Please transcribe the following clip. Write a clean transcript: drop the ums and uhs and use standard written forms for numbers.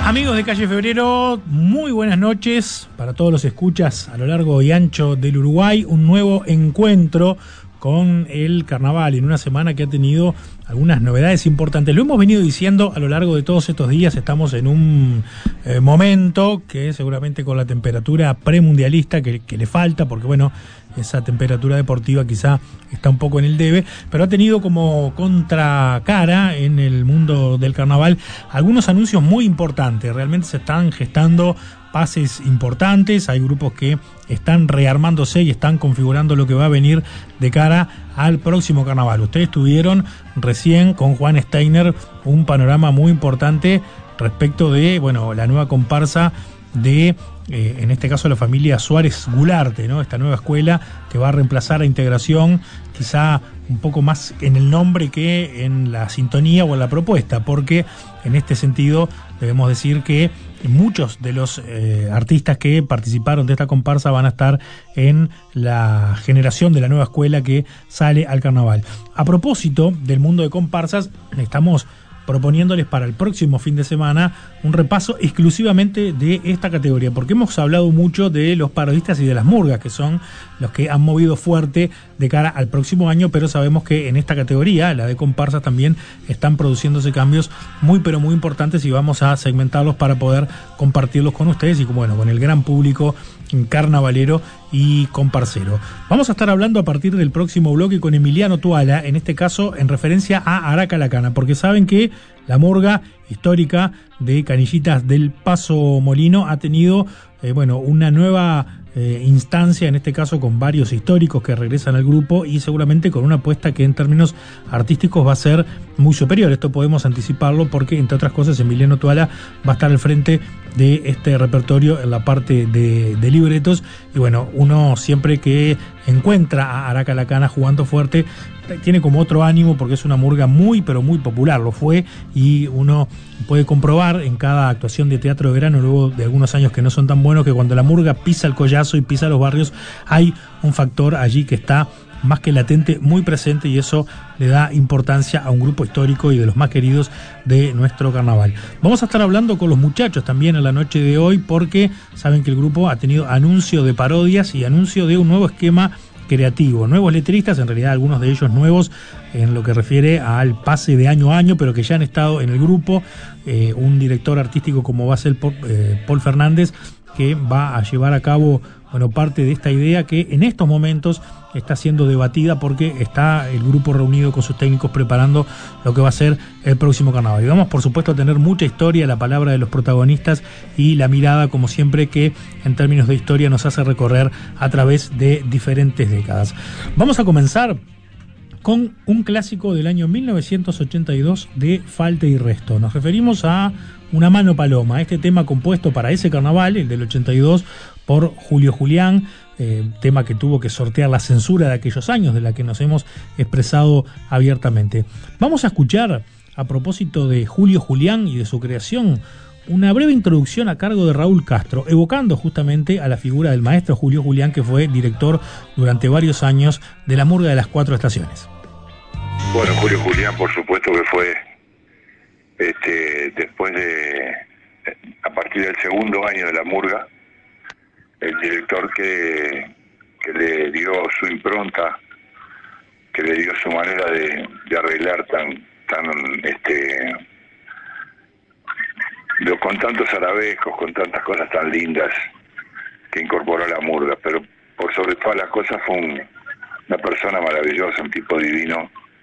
Amigos de Calle Febrero, muy buenas noches para todos los escuchas a lo largo y ancho del Uruguay. Un nuevo encuentro con el carnaval en una semana que ha tenido algunas novedades importantes. Lo hemos venido diciendo a lo largo de todos estos días. Estamos en un momento que seguramente con la temperatura premundialista que le falta, porque bueno, esa temperatura deportiva quizá está un poco en el debe, pero ha tenido como contracara en el mundo del carnaval algunos anuncios muy importantes. Realmente se están gestando pases importantes, hay grupos que están rearmándose y están configurando lo que va a venir de cara al próximo carnaval. Ustedes tuvieron recién con Juan Steiner un panorama muy importante respecto de, bueno, la nueva comparsa de, en este caso, la familia Suárez Gularte, ¿no? Esta nueva escuela que va a reemplazar a Integración, quizá un poco más en el nombre que en la sintonía o en la propuesta, porque en este sentido debemos decir que muchos de los artistas que participaron de esta comparsa van a estar en la generación de la nueva escuela que sale al carnaval. A propósito del mundo de comparsas, estamos proponiéndoles para el próximo fin de semana un repaso exclusivamente de esta categoría, porque hemos hablado mucho de los parodistas y de las murgas, que son los que han movido fuerte de cara al próximo año, pero sabemos que en esta categoría, la de comparsas, también están produciéndose cambios muy pero muy importantes y vamos a segmentarlos para poder compartirlos con ustedes y bueno, con el gran público carnavalero y comparsero. Vamos a estar hablando a partir del próximo bloque con Emiliano Tuala, en este caso en referencia a Araca la Cana, porque saben que la murga histórica de Canillitas del Paso Molino ha tenido una nueva instancia, en este caso con varios históricos que regresan al grupo y seguramente con una apuesta que en términos artísticos va a ser muy superior. Esto podemos anticiparlo porque, entre otras cosas, Emiliano Tuala va a estar al frente de este repertorio en la parte de libretos y bueno, uno siempre que encuentra a Araca la Cana jugando fuerte tiene como otro ánimo porque es una murga muy pero muy popular, lo fue, y uno puede comprobar en cada actuación de teatro de verano luego de algunos años que no son tan buenos que cuando la murga pisa el collazo y pisa los barrios hay un factor allí que está más que latente, muy presente, y eso le da importancia a un grupo histórico y de los más queridos de nuestro carnaval. Vamos a estar hablando con los muchachos también en la noche de hoy porque saben que el grupo ha tenido anuncio de parodias y anuncio de un nuevo esquema creativo, nuevos letristas, en realidad algunos de ellos nuevos en lo que refiere al pase de año a año, pero que ya han estado en el grupo, un director artístico como va a ser Paul Fernández, que va a llevar a cabo parte de esta idea que en estos momentos está siendo debatida porque está el grupo reunido con sus técnicos preparando lo que va a ser el próximo carnaval. Y vamos, por supuesto, a tener mucha historia, la palabra de los protagonistas y la mirada, como siempre, que en términos de historia nos hace recorrer a través de diferentes décadas. Vamos a comenzar con un clásico del año 1982 de Falta y Resto. Nos referimos a Una mano paloma, este tema compuesto para ese carnaval, el del 82, por Julio Julián, tema que tuvo que sortear la censura de aquellos años, de la que nos hemos expresado abiertamente. Vamos a escuchar, a propósito de Julio Julián y de su creación, una breve introducción a cargo de Raúl Castro, evocando justamente a la figura del maestro Julio Julián, que fue director durante varios años de la murga de las 4 estaciones. Bueno, Julio Julián, por supuesto que fue, después a partir del segundo año de la murga, el director que le dio su impronta, que le dio su manera de arreglar con tantos arabescos, con tantas cosas tan lindas que incorporó a la murga, pero por sobre todas las cosas fue una persona maravillosa, un tipo divino,